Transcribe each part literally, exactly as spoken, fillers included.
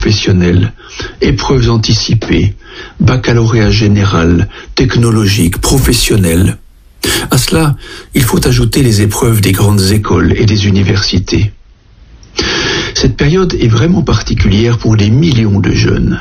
professionnelles, épreuves anticipées, baccalauréat général, technologique, professionnel. À cela, il faut ajouter les épreuves des grandes écoles et des universités. Cette période est vraiment particulière pour des millions de jeunes.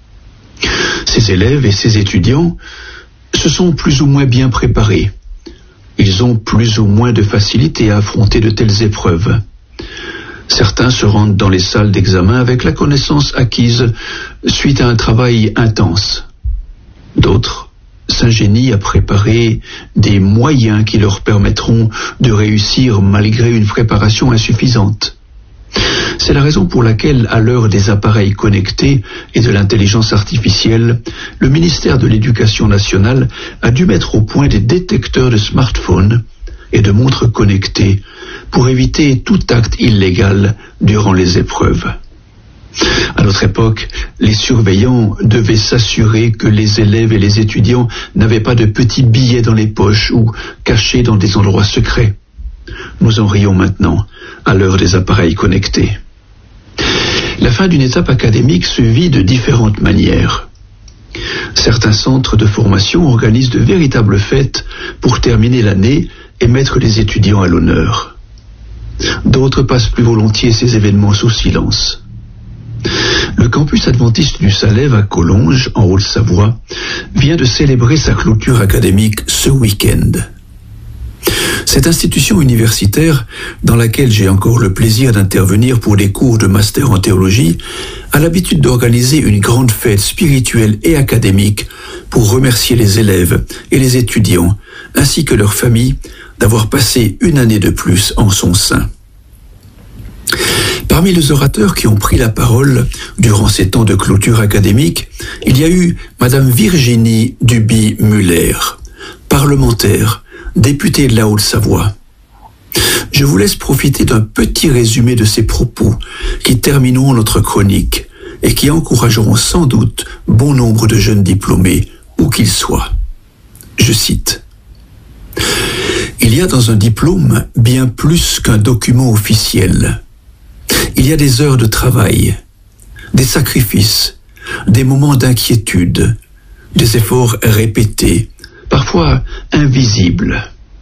Ces élèves et ces étudiants se sont plus ou moins bien préparés. Ils ont plus ou moins de facilité à affronter de telles épreuves. Certains se rendent dans les salles d'examen avec la connaissance acquise suite à un travail intense. D'autres s'ingénient à préparer des moyens qui leur permettront de réussir malgré une préparation insuffisante. C'est la raison pour laquelle, à l'heure des appareils connectés et de l'intelligence artificielle, le ministère de l'Éducation nationale a dû mettre au point des détecteurs de smartphones et de montres connectées pour éviter tout acte illégal durant les épreuves. À notre époque, les surveillants devaient s'assurer que les élèves et les étudiants n'avaient pas de petits billets dans les poches ou cachés dans des endroits secrets. Nous en rions maintenant, à l'heure des appareils connectés. La fin d'une étape académique se vit de différentes manières. Certains centres de formation organisent de véritables fêtes pour terminer l'année et mettre les étudiants à l'honneur. D'autres passent plus volontiers ces événements sous silence. Le campus adventiste du Salève à Collonges, en Haute-Savoie, vient de célébrer sa clôture académique ce week-end. Cette institution universitaire, dans laquelle j'ai encore le plaisir d'intervenir pour des cours de master en théologie, a l'habitude d'organiser une grande fête spirituelle et académique pour remercier les élèves et les étudiants, ainsi que leurs familles, d'avoir passé une année de plus en son sein. Parmi les orateurs qui ont pris la parole durant ces temps de clôture académique, il y a eu Madame Virginie Duby-Muller, parlementaire, députée de la Haute-Savoie. Je vous laisse profiter d'un petit résumé de ses propos qui termineront notre chronique et qui encourageront sans doute bon nombre de jeunes diplômés, où qu'ils soient. Je cite. « Il y a dans un diplôme bien plus qu'un document officiel. Il y a des heures de travail, des sacrifices, des moments d'inquiétude, des efforts répétés, parfois invisibles.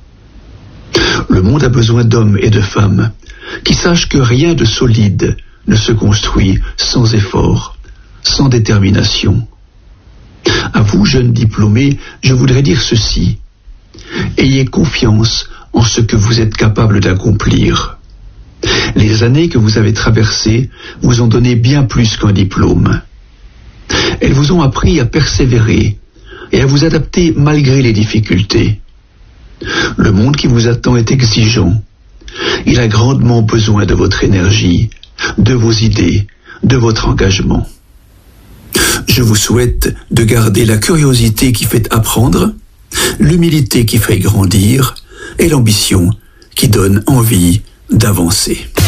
Le monde a besoin d'hommes et de femmes qui sachent que rien de solide ne se construit sans effort, sans détermination. À vous, jeunes diplômés, je voudrais dire ceci. Ayez confiance en ce que vous êtes capable d'accomplir. Les années que vous avez traversées vous ont donné bien plus qu'un diplôme. Elles vous ont appris à persévérer et à vous adapter malgré les difficultés. Le monde qui vous attend est exigeant. Il a grandement besoin de votre énergie, de vos idées, de votre engagement. Je vous souhaite de garder la curiosité qui fait apprendre, l'humilité qui fait grandir et l'ambition qui donne envie d'avancer.